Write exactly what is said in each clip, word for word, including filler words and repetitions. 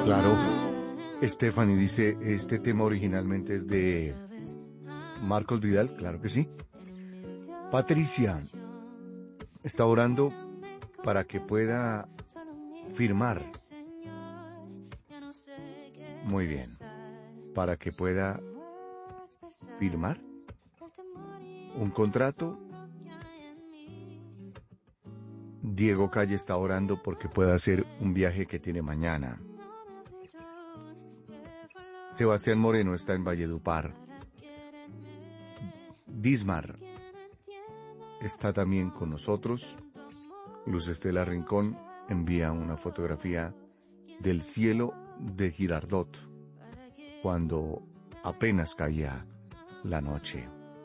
Claro, Stephanie dice, este tema originalmente es de Marcos Vidal, claro que sí. Patricia está orando para que pueda firmar. Muy bien. Para que pueda firmar un contrato. Diego Calle está orando porque pueda hacer un viaje que tiene mañana. Sebastián Moreno está en Valledupar. Dismar está también con nosotros. Luz Estela Rincón envía una fotografía del cielo de Girardot cuando apenas caía la noche.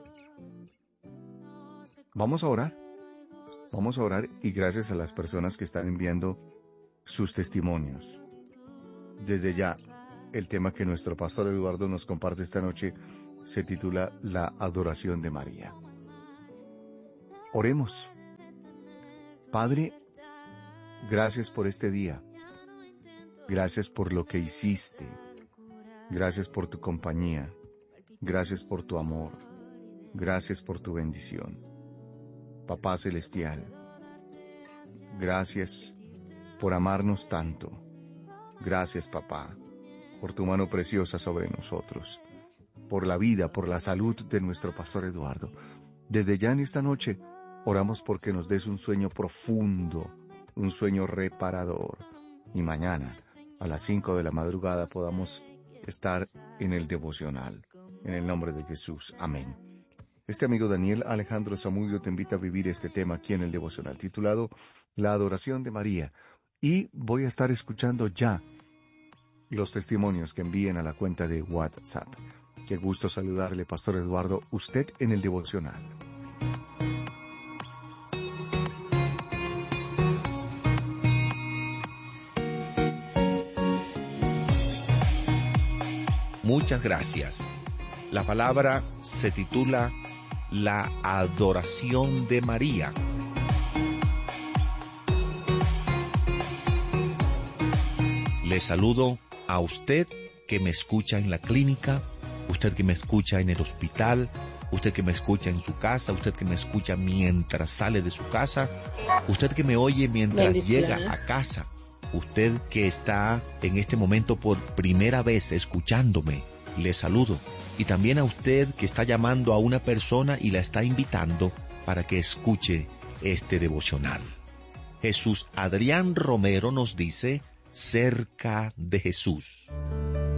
Vamos a orar. Vamos a orar y gracias a las personas que están enviando sus testimonios. Desde ya, el tema que nuestro pastor Eduardo nos comparte esta noche se titula La adoración de María. Oremos. Padre, gracias por este día. Gracias por lo que hiciste. Gracias por tu compañía. Gracias por tu amor. Gracias por tu bendición. Papá Celestial, gracias por amarnos tanto. Gracias, Papá, por tu mano preciosa sobre nosotros, por la vida, por la salud de nuestro pastor Eduardo. Desde ya en esta noche, oramos porque nos des un sueño profundo, un sueño reparador. Y mañana, a las cinco de la madrugada, podamos estar en el devocional. En el nombre de Jesús. Amén. Este amigo Daniel Alejandro Zamudio te invita a vivir este tema aquí en el devocional, titulado La adoración de María. Y voy a estar escuchando ya los testimonios que envíen a la cuenta de WhatsApp. Qué gusto saludarle, Pastor Eduardo, usted en el devocional. Muchas gracias. La palabra se titula La adoración de María. Le saludo a usted que me escucha en la clínica, usted que me escucha en el hospital, usted que me escucha en su casa, usted que me escucha mientras sale de su casa, usted que me oye mientras llega a casa, usted que está en este momento por primera vez escuchándome, le saludo. Y también a usted que está llamando a una persona y la está invitando para que escuche este devocional. Jesús Adrián Romero nos dice, cerca de Jesús.